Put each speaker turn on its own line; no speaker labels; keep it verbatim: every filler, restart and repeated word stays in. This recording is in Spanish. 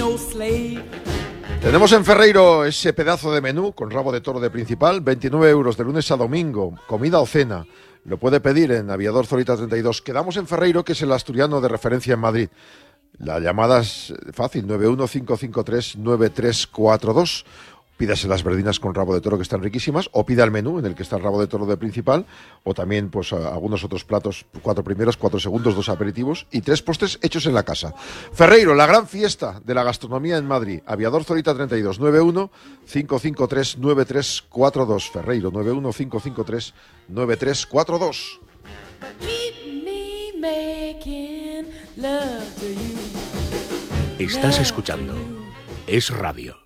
no slave.
Tenemos en Ferreiro ese pedazo de menú con rabo de toro de principal, veintinueve euros de lunes a domingo, comida o cena. Lo puede pedir en Aviador Zorita treinta y dos. Quedamos en Ferreiro, que es el asturiano de referencia en Madrid. La llamada es fácil, nueve uno cinco cinco tres nueve tres cuatro dos. Pídase las verdinas con rabo de toro, que están riquísimas, o pida el menú en el que está el rabo de toro de principal, o también pues algunos otros platos, cuatro primeros, cuatro segundos, dos aperitivos y tres postres hechos en la casa. Ferreiro, la gran fiesta de la gastronomía en Madrid. Aviador Zorita treinta y dos, nueve uno cinco cinco tres nueve tres cuatro dos. Ferreiro, nueve uno cinco cinco tres nueve tres cuatro dos.
Estás escuchando Es Radio.